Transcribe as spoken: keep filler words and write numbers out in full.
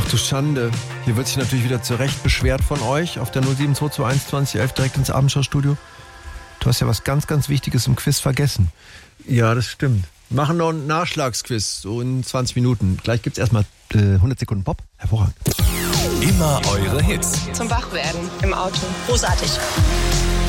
Du Schande. Hier wird sich natürlich wieder zu Recht beschwert von euch auf der null sieben zwei zwei eins zwanzig elf direkt ins Abendschau-Studio. Du hast ja was ganz, ganz Wichtiges im Quiz vergessen. Ja, das stimmt. Machen noch einen Nachschlagsquiz, so in zwanzig Minuten. Gleich gibt's erstmal äh, hundert Sekunden Pop. Hervorragend. Immer eure Hits. Zum Wachwerden im Auto. Großartig.